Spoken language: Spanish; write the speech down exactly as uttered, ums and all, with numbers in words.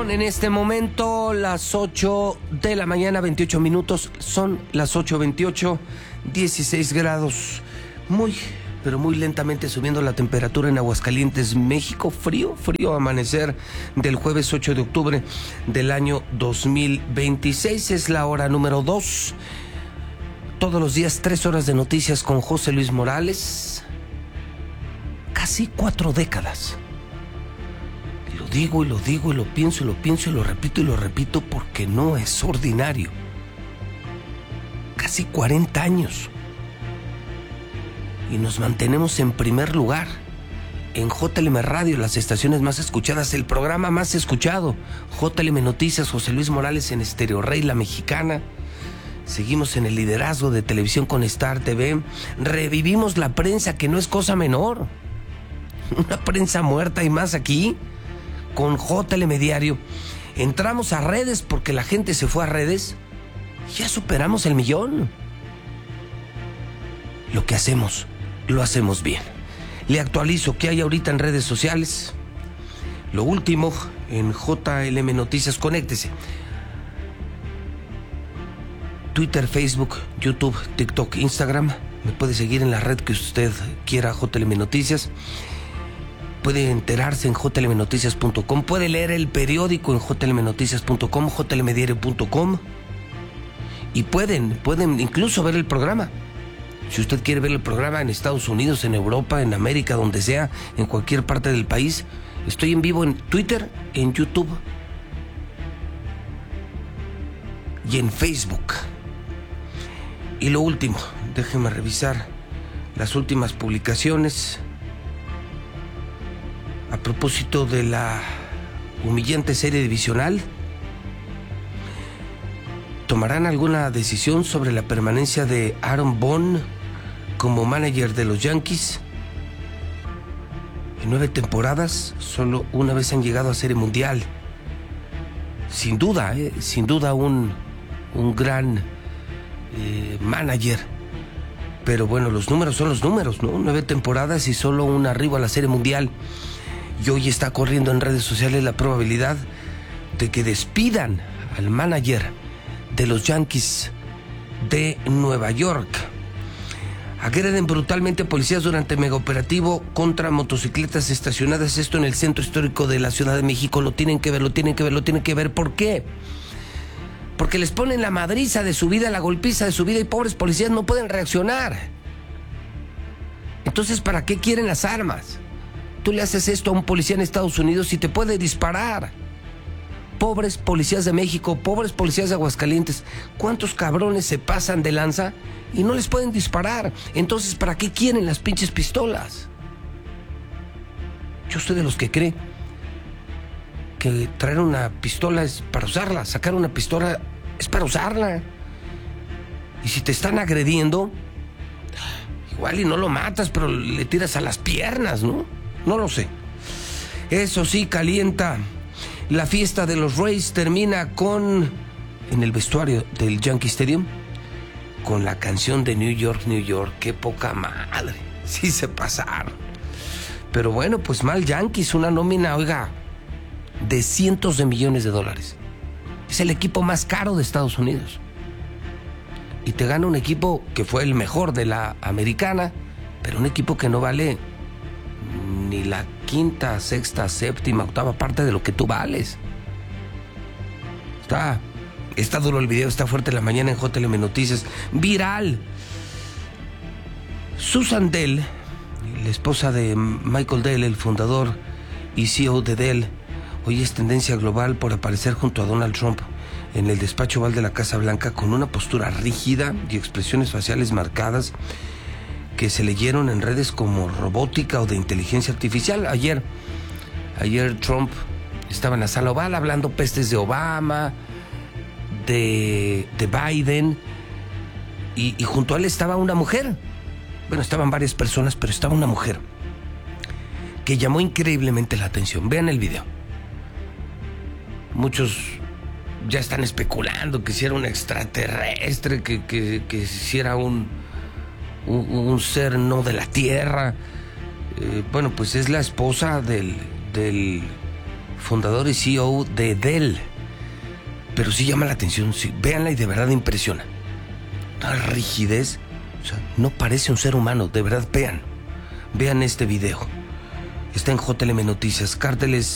En este momento, las ocho de la mañana, veintiocho minutos, son las ocho veintiocho, dieciséis grados, muy, pero muy lentamente subiendo la temperatura en Aguascalientes, México, frío, frío amanecer del jueves ocho de octubre del año dos mil veintiséis, es la hora número dos, todos los días tres horas de noticias con José Luis Morales, casi cuatro décadas. Lo digo y lo digo y lo pienso y lo pienso y lo repito y lo repito porque no es ordinario. Casi cuarenta años. Y nos mantenemos en primer lugar. En J L M Radio, las estaciones más escuchadas, el programa más escuchado. J L M Noticias, José Luis Morales en Estéreo Rey, La Mexicana. Seguimos en el liderazgo de televisión con Star T V. Revivimos la prensa, que no es cosa menor. Una prensa muerta y más aquí. Con J L M Diario, entramos a redes porque la gente se fue a redes, ya superamos el millón. Lo que hacemos, lo hacemos bien. Le actualizo qué hay ahorita en redes sociales. Lo último en J L M Noticias, conéctese. Twitter, Facebook, YouTube, TikTok, Instagram. Me puede seguir en la red que usted quiera, J L M Noticias. Puede enterarse en j l m noticias punto com, puede leer el periódico en j l m noticias punto com, j l m diario punto com, y pueden, pueden incluso ver el programa. Si usted quiere ver el programa en Estados Unidos, en Europa, en América, donde sea, en cualquier parte del país, estoy en vivo en Twitter, en YouTube y en Facebook. Y lo último, déjeme revisar las últimas publicaciones. A propósito de la humillante serie divisional, ¿tomarán alguna decisión sobre la permanencia de Aaron Boone como manager de los Yankees? En nueve temporadas, solo una vez han llegado a Serie Mundial. Sin duda, eh, sin duda un, un gran eh, manager. Pero bueno, los números son los números, ¿no? Nueve temporadas y solo un arribo a la Serie Mundial. Y hoy está corriendo en redes sociales la probabilidad de que despidan al manager de los Yankees de Nueva York. Agreden brutalmente a policías durante megaoperativo contra motocicletas estacionadas, esto en el centro histórico de la Ciudad de México. Lo tienen que ver, lo tienen que ver, lo tienen que ver. ¿Por qué? Porque les ponen la madriza de su vida, la golpiza de su vida, y pobres policías no pueden reaccionar. Entonces, ¿para qué quieren las armas? Tú le haces esto a un policía en Estados Unidos y te puede disparar. Pobres policías de México, pobres policías de Aguascalientes, ¿cuántos cabrones se pasan de lanza y no les pueden disparar? Entonces, ¿para qué quieren las pinches pistolas? Yo soy de los que cree que traer una pistola es para usarla, sacar una pistola es para usarla. Y si te están agrediendo, igual y no lo matas, pero le tiras a las piernas, ¿no? No lo sé. Eso sí, calienta. La fiesta de los Rays termina con, en el vestuario del Yankee Stadium, con la canción de New York, New York. ¡Qué poca madre! Sí se pasaron. Pero bueno, pues mal Yankees, una nómina, oiga, de cientos de millones de dólares. Es el equipo más caro de Estados Unidos. Y te gana un equipo que fue el mejor de la americana, pero un equipo que no vale ni la quinta, sexta, séptima, octava parte de lo que tú vales. Está, está duro el video, está fuerte la mañana en J L M Noticias. Viral. Susan Dell, la esposa de Michael Dell, el fundador y C E O de Dell, hoy es tendencia global por aparecer junto a Donald Trump en el despacho oval de la Casa Blanca con una postura rígida y expresiones faciales marcadas que se leyeron en redes como robótica o de inteligencia artificial. Ayer, ayer Trump estaba en la sala oval hablando pestes de Obama, de, de Biden, y, y junto a él estaba una mujer. Bueno, estaban varias personas, pero estaba una mujer que llamó increíblemente la atención. Vean el video. Muchos ya están especulando que si era un extraterrestre, que, que, que si era un, un, un ser no de la Tierra. Eh, bueno, pues es la esposa del, del fundador y C E O de Dell. Pero sí llama la atención, sí, véanla y de verdad impresiona. Una rigidez, o sea, no parece un ser humano, de verdad, vean. Vean este video. Está en J L M Noticias, cárteles